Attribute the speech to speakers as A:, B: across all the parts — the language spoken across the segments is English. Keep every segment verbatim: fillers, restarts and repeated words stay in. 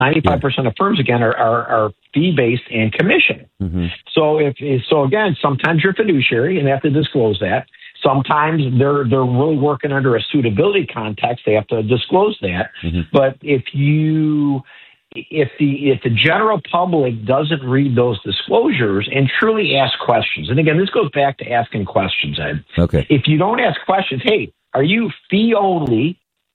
A: ninety-five percent of firms, again, are, are, are fee-based and commission.
B: Mm-hmm.
A: So, if so again, sometimes you're a fiduciary and they have to disclose that. Sometimes they're they're really working under a suitability context. They have to disclose that.
B: Mm-hmm.
A: But if you if the if the general public doesn't read those disclosures and truly ask questions, and again, this goes back to asking questions, Ed.
B: Okay.
A: If you don't ask questions, hey, are you fee only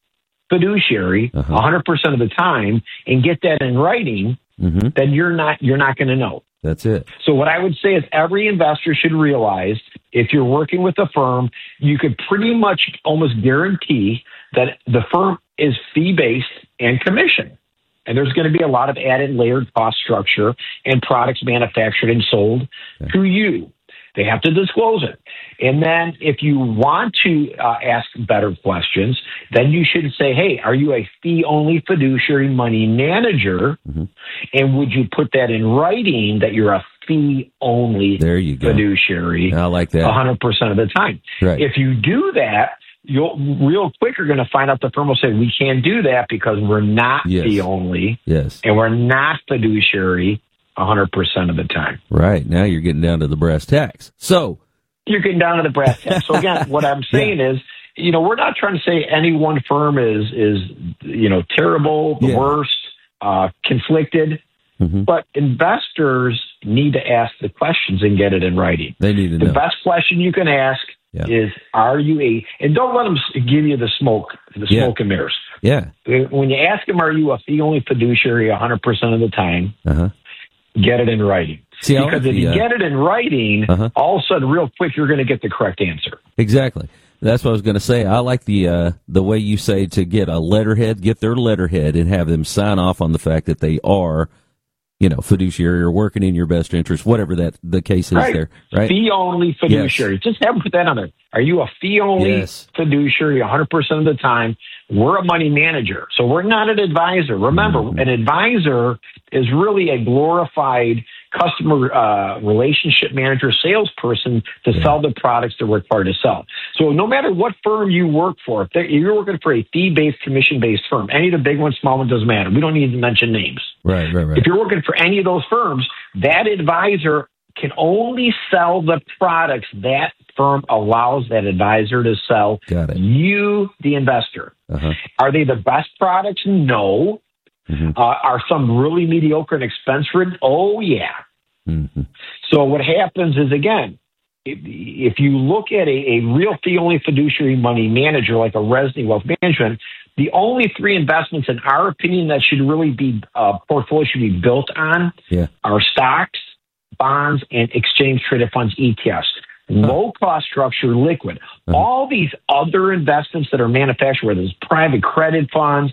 A: fiduciary
B: uh-huh.
A: one hundred percent of the time, and get that in writing,
B: mm-hmm.
A: then you're not you're not going to know.
B: That's it.
A: So what I would say is every investor should realize if you're working with a firm, you could pretty much almost guarantee that the firm is fee-based and commission. And there's going to be a lot of added layered cost structure and products manufactured and sold
B: okay.
A: to you. They have to disclose it. And then if you want to uh, ask better questions, then you should say, hey, are you a fee-only fiduciary money manager?
B: Mm-hmm.
A: And would you put that in writing that you're a fee-only
B: there you go.
A: fiduciary
B: I like that.
A: one hundred percent of the time?
B: Right.
A: If you do that, you'll real quick you're going to find out the firm will say, we can't do that because we're not
B: yes.
A: fee-only
B: yes.
A: and we're not fiduciary one hundred percent of the time.
B: Right. Now you're getting down to the brass tacks. So
A: you're getting down to the brass tacks. So again, what I'm saying yeah. is, you know, we're not trying to say any one firm is, is you know, terrible, the
B: yeah.
A: worst, uh, conflicted,
B: mm-hmm.
A: but investors need to ask the questions and get it in writing.
B: They need to
A: the
B: know.
A: The best question you can ask yeah. is, are you a, and don't let them give you the smoke, the
B: yeah.
A: smoke and mirrors.
B: Yeah.
A: When you ask them, are you a fee-only fiduciary one hundred percent of the time?
B: Uh-huh.
A: Get it in writing.
B: See,
A: because
B: like
A: if you
B: the, uh,
A: get it in writing,
B: uh-huh.
A: all of a sudden, real quick, you're going to get the correct answer.
B: Exactly. That's what I was going to say. I like the uh, the way you say to get a letterhead, get their letterhead, and have them sign off on the fact that they are, you know, fiduciary or working in your best interest, whatever that the case is
A: right.
B: there. Right.
A: Fee-only fiduciary.
B: Yes.
A: Just have them put that on there. Are you a fee-only
B: yes.
A: fiduciary one hundred percent of the time? We're a money manager, so we're not an advisor. Remember, mm-hmm. an advisor is really a glorified customer uh, relationship manager, salesperson to yeah. sell the products they're required to sell. So no matter what firm you work for, if you're working for a fee-based, commission-based firm, any of the big ones, small ones, doesn't matter. We don't need to mention names.
B: Right, right, right.
A: If you're working for any of those firms, that advisor can only sell the products that firm allows that advisor to sell.
B: Got it.
A: You, the investor.
B: Uh-huh.
A: Are they the best products? No. Mm-hmm. Uh, are some really mediocre and expensive? Oh, yeah.
B: Mm-hmm.
A: So what happens is, again, if, if you look at a, a real fee-only fiduciary money manager like a Resney Wealth Management, the only three investments, in our opinion, that should really be uh, portfolio should be built on
B: yeah.
A: are stocks, bonds, and exchange-traded funds, E T Fs. Low-cost structure, liquid. Uh-huh. All these other investments that are manufactured, whether it's private credit funds,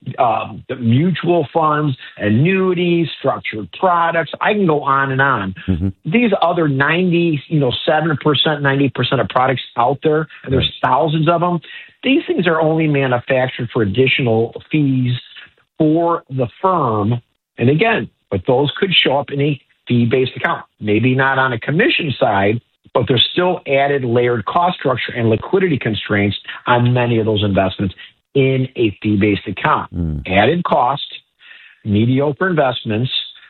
A: um, the mutual funds, annuities, structured products, I can go on and on. Mm-hmm. These other ninety, you know, seven percent, ninety percent of products out there, and there's right. thousands of them. These things are only manufactured for additional fees for the firm. And again, but those could show up in a fee-based account. Maybe not on a commission side, but there's still added layered cost structure and liquidity constraints on many of those investments in a fee-based account. Mm. Added cost, mediocre investments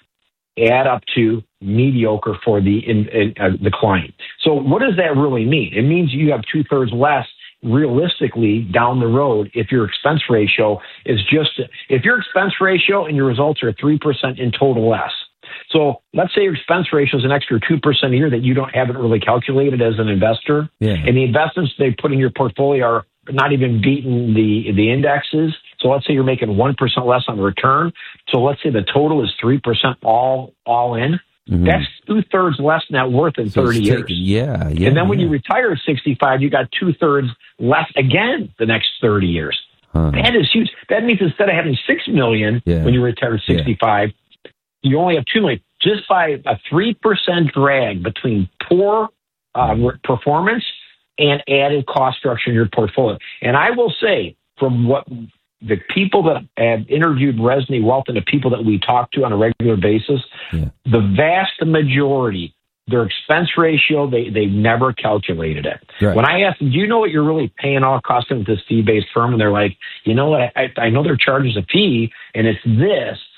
A: add up to mediocre for the in, in, uh, the client. So what does that really mean? It means you have two-thirds less realistically down the road if your expense ratio is just, if your expense ratio and your results are three percent in total less. So let's say your expense ratio is an extra two percent a year that you don't haven't really calculated as an investor.
B: Yeah.
A: And the investments they put in your portfolio are not even beating the, the indexes. So let's say you're making one percent less on the return. So let's say the total is three percent all, all in. Mm-hmm. That's two-thirds less net worth in
B: so
A: thirty years.
B: Taken, yeah, yeah.
A: And then when
B: yeah.
A: you retire at sixty-five, you got two-thirds less again the next thirty years. Huh. That is huge. That means instead of having six million dollars
B: yeah.
A: when you retire at sixty-five, yeah. you only have two million dollars just by a three percent drag between poor uh, performance and added cost structure in your portfolio. And I will say, from what the people that have interviewed Resney Wealth and the people that we talk to on a regular basis, yeah. the vast majority, their expense ratio, they, they never calculated it. Right. When I asked them, do you know what you're really paying all costing with this fee-based firm? And they're like, you know what, I, I know their charges a fee, and it's this,